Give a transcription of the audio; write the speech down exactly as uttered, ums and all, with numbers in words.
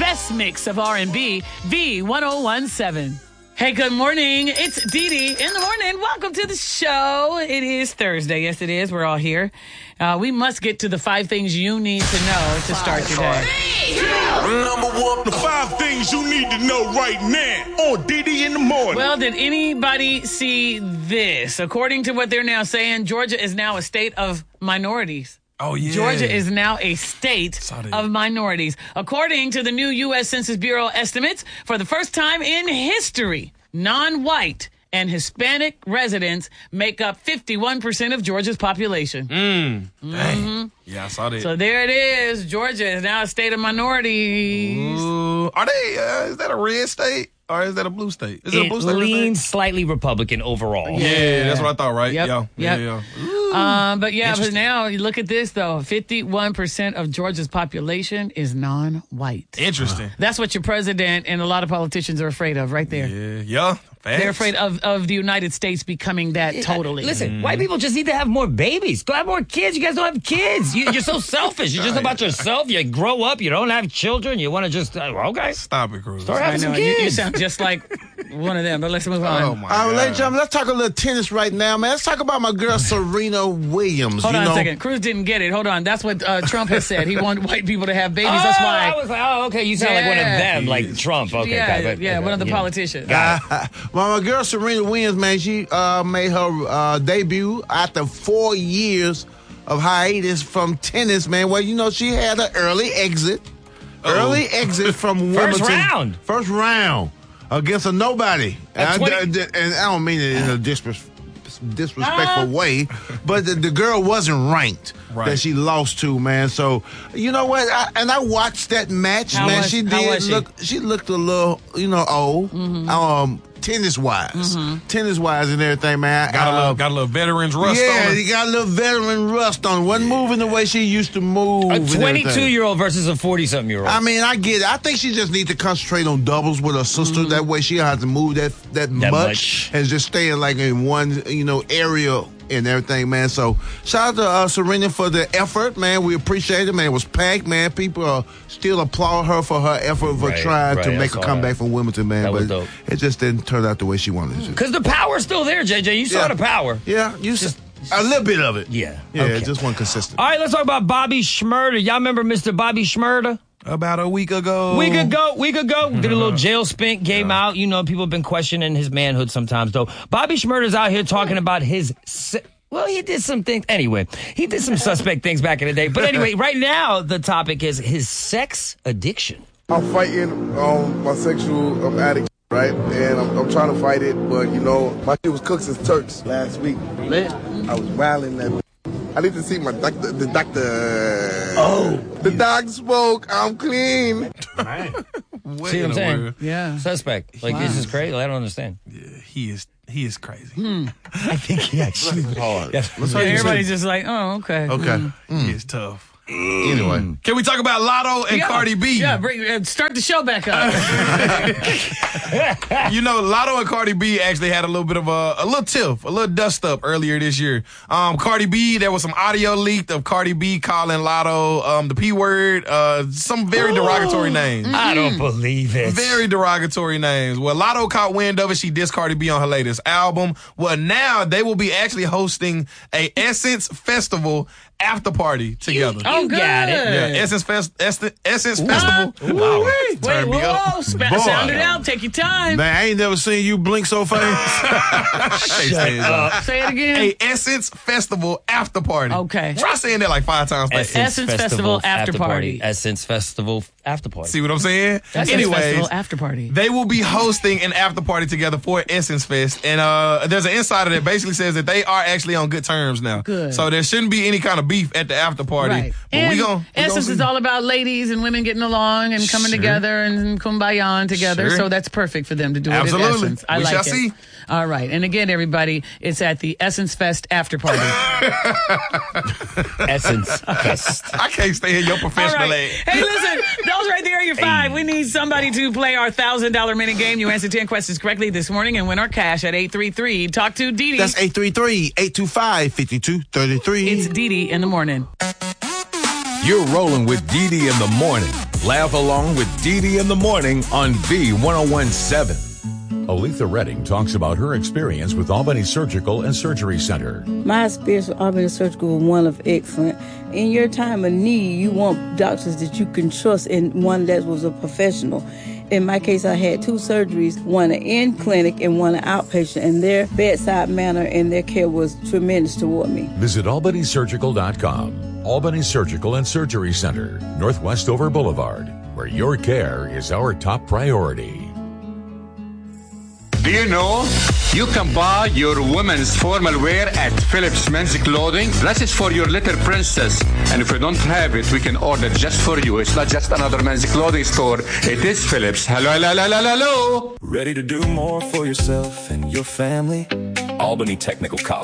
best mix of R and B, V ten seventeen. Hey, good morning. It's Dee Dee in the morning. Welcome to the show. It is Thursday. Yes, it is. We're all here. Uh, we must get to the five things you need to know to start your day. Number one, the five things you need to know right now on Dee Dee in the morning. Well, did anybody see this? According to what they're now saying, Georgia is now a state of minorities. Oh, yeah. Georgia is now a state of minorities. According to the new U S Census Bureau estimates, for the first time in history, non-white and Hispanic residents make up fifty-one percent of Georgia's population. Mm. Mm-hmm. Dang. Yeah, I saw that. So there it is. Georgia is now a state of minorities. Ooh. Are they, uh, is that a red state? Or is that a blue state? Is it, it a blue state? leans slightly Republican overall. Yeah, yeah, that's what I thought, right? Yep. Yeah, Yep. yeah, yeah. Um, but yeah, but now you look at this though. fifty-one percent of Georgia's population is non-white. Interesting. That's what your president and a lot of politicians are afraid of, right there. Yeah, yeah. Facts. They're afraid of, of the United States becoming that totally. Listen, white people just need to have more babies. Go have more kids. You guys don't have kids. You, you're so selfish. You're just about yourself. You grow up. You don't have children. You want to just, uh, okay. Stop it, Cruz. Start I having know, some you, kids. you sound just like one of them, but let's move on. Oh, my All right, God. ladies and gentlemen, let's talk a little tennis right now, man. Let's talk about my girl Serena Williams. Hold you on know? a second. Cruz didn't get it. Hold on. That's what uh, Trump has said. He wanted white people to have babies. That's Oh, why. I was like, oh, okay. You sound like one of Yeah. them, like Trump. Okay, yeah, got it. yeah, Okay, one of the yeah. politicians. Well, my girl Serena Williams, man, she uh, made her uh, debut after four years of hiatus from tennis, man. Well, you know, she had an early exit. Uh-oh. Early exit from First Wimbledon. round. First round against a nobody. And I, twenty and I don't mean it in a disres- disrespectful way, but the, the girl wasn't ranked. Right. That she lost to, man. So you know what? I, and I watched that match, How man. was- she how did was she? look. She looked a little, you know, old. Um, tennis wise, tennis wise, and everything, man. Got a Uh, little, got a little veterans rust yeah, on her. he got a little veteran rust on. Wasn't moving the way she used to move. A and everything. twenty-two-year-old versus a forty-something-year-old. I mean, I get it. I think she just needs to concentrate on doubles with her sister. That way, she don't have to move that that, That much, much. and just staying like in one, you know, area and everything, man. So shout out to uh, Serena for the effort, man. We appreciate it, man. It was packed, man. People uh, still applaud her for her effort for Right, trying right. to I make a saw comeback that. from Wimbledon, man. That was but dope. it just didn't turn out the way she wanted it to. Because the power's still there, J J. You saw Yeah. the power. Yeah, you just a little bit of it. Yeah. Yeah, Okay. it just wasn't consistent. All right, let's talk about Bobby Shmurda. Y'all remember Mister Bobby Shmurda? About a week ago. Week ago, week ago, did a little jail spent, came out. You know, people have been questioning his manhood sometimes, though. Bobby Shmurda's out here talking about his... Se- well, he did some things. Anyway, he did some suspect things back in the day. But anyway, right now, the topic is his sex addiction. I'm fighting um, my sexual um, addiction, right? And I'm, I'm trying to fight it, but you know, my shit was cooked since Turks last week. I was wilding that. I need to see my doctor. The doctor. Oh, the dog spoke. I'm clean. What See in what I'm the saying? world? Yeah. Suspect. Like, this is crazy. I don't understand. Yeah, he is. He is crazy. I think he actually... Hard. Yes. Let's Yeah, how you everybody's say- just like, oh, okay. okay. He is tough. Anyway, Can we talk about Lotto and Yeah. Cardi B? Yeah, bring, uh, start the show back up. You know, Lotto and Cardi B actually had a little bit of a, a little tiff, a little dust up earlier this year. Um, Cardi B, there was some audio leaked of Cardi B calling Lotto um, the P word, uh, some very derogatory names. I don't believe it. Very derogatory names. Well, Lotto caught wind of it. She dissed Cardi B on her latest album. Well, now they will be actually hosting a Essence Festival after party together. Oh, You good. got it. Yeah, Essence Fest, Essence, Essence Festival. Wow. Wait, Turn me whoa, up. spa- Boy. sound it out. Take your time. man, I ain't never seen you blink so fast. Say it again. A Essence Festival after party. Okay. Try saying that like five times. fast. Essence Festival after party. Essence Festival after party. See what I'm saying? Essence Anyways, Festival after party. they will be hosting an after party together for Essence Fest. And uh, there's an insider that basically says that they are actually on good terms now. Good. So there shouldn't be any kind of beef at the after party. Right. But and we gon' we Essence gon' is see. all about ladies and women getting along and coming Sure. together and kumbaya together. Sure. So that's perfect for them to do it Absolutely. at Essence. I We like shall it. see. All right. And again, everybody, it's at the Essence Fest after party. Essence Fest. I can't stay in your All professional right. ass. Hey, listen, those right there are your five. We need somebody to play our one thousand dollars minute game. You answer ten questions correctly this morning and win our cash at eight three three. Talk to Dee Dee. That's eight three three, eight two five, five two three three. It's Dee Dee in the morning. You're rolling with Dee Dee in the morning. Laugh along with Dee Dee in the morning on V ten seventeen. Aletha Redding talks about her experience with Albany Surgical and Surgery Center. My experience with Albany Surgical was one of excellent. In your time of need, you want doctors that you can trust and one that was a professional. In my case, I had two surgeries, one an in-clinic and one an outpatient, and their bedside manner and their care was tremendous toward me. Visit albany surgical dot com. Albany Surgical and Surgery Center, Northwest Dover Boulevard, where your care is our top priority. Do you know you can buy your women's formal wear at Phillips Men's Clothing? This is for your little princess. And if you don't have it, we can order just for you. It's not just another men's clothing store. It is Phillips. Hello, hello, hello, hello, hello. Ready to do more for yourself and your family? Albany Technical College.